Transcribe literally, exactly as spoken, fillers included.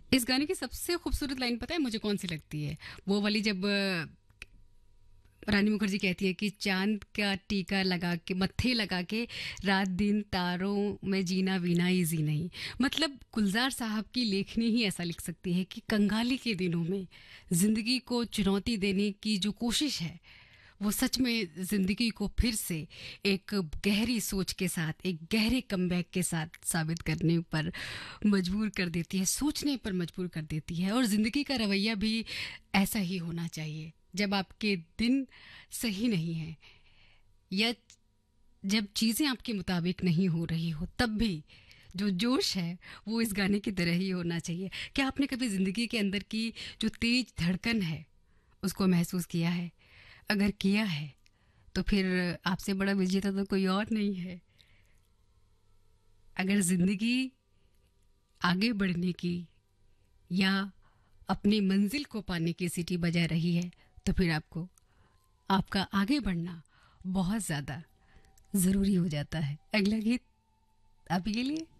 इस गाने की सबसे खूबसूरत लाइन पता है मुझे कौन सी लगती है? वो वाली जब अ, रानी मुखर्जी कहती है कि चाँद का टीका लगा के मत्थे लगा के रात दिन तारों में जीना वीणा इज़ी नहीं। मतलब गुलज़ार साहब की लेखनी ही ऐसा लिख सकती है कि कंगाली के दिनों में ज़िंदगी को चुनौती देने की जो कोशिश है, वो सच में ज़िंदगी को फिर से एक गहरी सोच के साथ, एक गहरे कमबैक के साथ साबित करने पर मजबूर कर देती है, सोचने पर मजबूर कर देती है। और ज़िंदगी का रवैया भी ऐसा ही होना चाहिए। जब आपके दिन सही नहीं हैं या जब चीज़ें आपके मुताबिक नहीं हो रही हो, तब भी जो जोश है वो इस गाने की तरह ही होना चाहिए। क्या आपने कभी ज़िंदगी के अंदर की जो तेज धड़कन है उसको महसूस किया है? अगर किया है तो फिर आपसे बड़ा विजेता तो कोई और नहीं है। अगर ज़िंदगी आगे बढ़ने की या अपनी मंजिल को पाने की सीटी बजा रही है, तो फिर आपको आपका आगे बढ़ना बहुत ज़्यादा ज़रूरी हो जाता है। अगला गीत आप ही के लिए।